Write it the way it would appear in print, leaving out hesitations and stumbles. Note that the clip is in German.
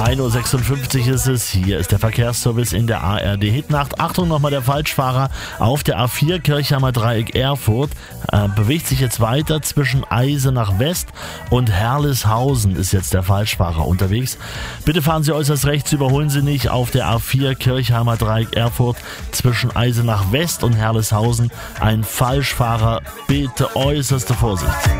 1:56 ist es. Hier ist der Verkehrsservice in der ARD Hitnacht. Achtung, nochmal der Falschfahrer auf der A4 Kirchheimer Dreieck Erfurt. Bewegt sich jetzt weiter zwischen Eisenach West und Herleshausen ist jetzt der Falschfahrer unterwegs. Bitte fahren Sie äußerst rechts, überholen Sie nicht auf der A4 Kirchheimer Dreieck Erfurt zwischen Eisenach West und Herleshausen. Ein Falschfahrer, bitte äußerste Vorsicht.